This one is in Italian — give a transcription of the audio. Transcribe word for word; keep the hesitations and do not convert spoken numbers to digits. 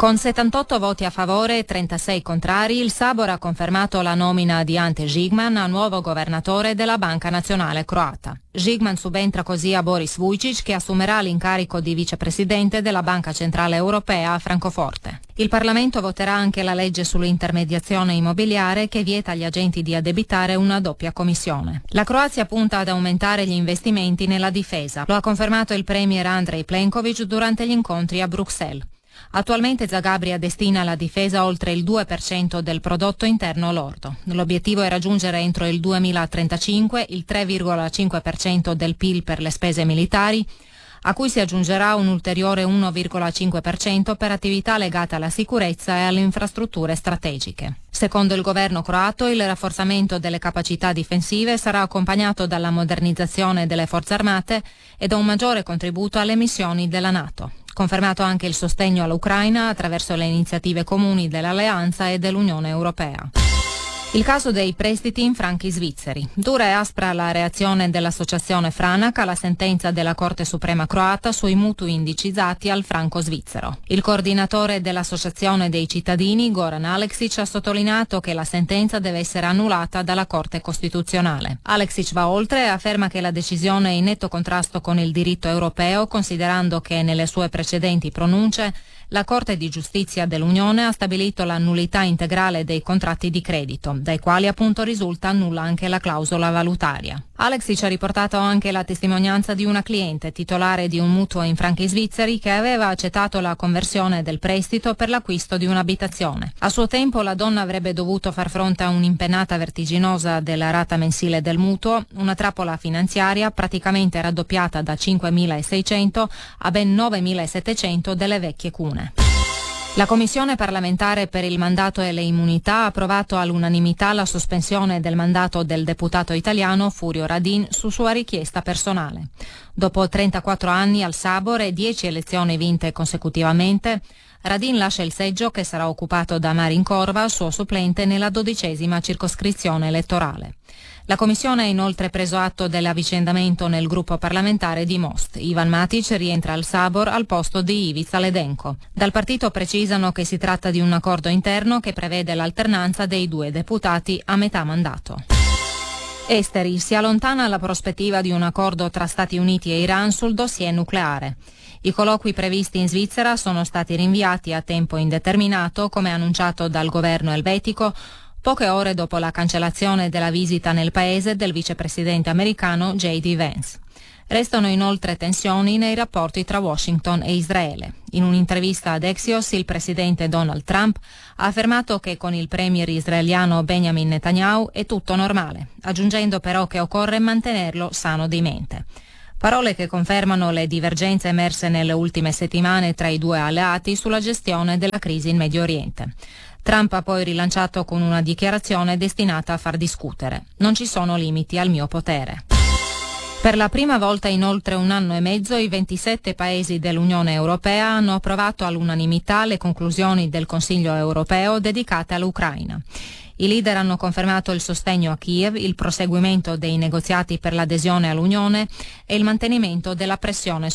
Con settantotto voti a favore e trentasei contrari, il Sabor ha confermato la nomina di Ante Žigman a nuovo governatore della Banca Nazionale Croata. Žigman subentra così a Boris Vujčić, che assumerà l'incarico di vicepresidente della Banca Centrale Europea a Francoforte. Il Parlamento voterà anche la legge sull'intermediazione immobiliare che vieta agli agenti di addebitare una doppia commissione. La Croazia punta ad aumentare gli investimenti nella difesa. Lo ha confermato il premier Andrej Plenković durante gli incontri a Bruxelles. Attualmente Zagabria destina alla difesa oltre il due per cento del prodotto interno lordo. L'obiettivo è raggiungere entro il duemilatrentacinque il tre virgola cinque per cento del P I L per le spese militari, a cui si aggiungerà un ulteriore uno virgola cinque per cento per attività legate alla sicurezza e alle infrastrutture strategiche. Secondo il governo croato, il rafforzamento delle capacità difensive sarà accompagnato dalla modernizzazione delle forze armate e da un maggiore contributo alle missioni della NATO. Confermato anche il sostegno all'Ucraina attraverso le iniziative comuni dell'Alleanza e dell'Unione Europea. Il caso dei prestiti in franchi svizzeri. Dura e aspra la reazione dell'associazione Franac alla sentenza della Corte Suprema croata sui mutui indicizzati al franco svizzero. Il coordinatore dell'Associazione dei cittadini, Goran Aleksić, ha sottolineato che la sentenza deve essere annullata dalla Corte Costituzionale. Aleksić va oltre e afferma che la decisione è in netto contrasto con il diritto europeo, considerando che nelle sue precedenti pronunce la Corte di Giustizia dell'Unione ha stabilito la nullità integrale dei contratti di credito, dai quali appunto risulta nulla anche la clausola valutaria. Aleksić ha riportato anche la testimonianza di una cliente titolare di un mutuo in franchi svizzeri che aveva accettato la conversione del prestito per l'acquisto di un'abitazione. A suo tempo la donna avrebbe dovuto far fronte a un'impennata vertiginosa della rata mensile del mutuo, una trappola finanziaria praticamente raddoppiata da cinquemilaseicento a ben novemilasettecento delle vecchie cune. La Commissione parlamentare per il mandato e le immunità ha approvato all'unanimità la sospensione del mandato del deputato italiano Furio Radin su sua richiesta personale. Dopo trentaquattro anni al Sabor e dieci elezioni vinte consecutivamente, Radin lascia il seggio che sarà occupato da Marin Corva, suo supplente nella dodicesima circoscrizione elettorale. La Commissione ha inoltre preso atto dell'avvicendamento nel gruppo parlamentare di Most. Ivan Matic rientra al Sabor al posto di Ivica Ledenko. Dal partito precisano che si tratta di un accordo interno che prevede l'alternanza dei due deputati a metà mandato. Esteri, si allontana la prospettiva di un accordo tra Stati Uniti e Iran sul dossier nucleare. I colloqui previsti in Svizzera sono stati rinviati a tempo indeterminato, come annunciato dal governo elvetico, poche ore dopo la cancellazione della visita nel paese del vicepresidente americano J D Vance. Restano inoltre tensioni nei rapporti tra Washington e Israele. In un'intervista ad Axios, il presidente Donald Trump ha affermato che con il premier israeliano Benjamin Netanyahu è tutto normale, aggiungendo però che occorre mantenerlo sano di mente. Parole che confermano le divergenze emerse nelle ultime settimane tra i due alleati sulla gestione della crisi in Medio Oriente. Trump ha poi rilanciato con una dichiarazione destinata a far discutere. Non ci sono limiti al mio potere. Per la prima volta in oltre un anno e mezzo i ventisette paesi dell'Unione Europea hanno approvato all'unanimità le conclusioni del Consiglio europeo dedicate all'Ucraina. I leader hanno confermato il sostegno a Kiev, il proseguimento dei negoziati per l'adesione all'Unione e il mantenimento della pressione